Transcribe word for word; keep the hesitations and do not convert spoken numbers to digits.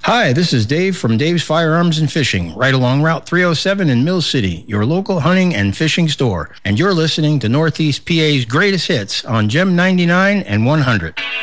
Hi, this is Dave from Dave's Firearms and Fishing, right along Route three oh seven in Mill City, your local hunting and fishing store. And you're listening to Northeast P A's greatest hits on Gem ninety-nine and one hundred.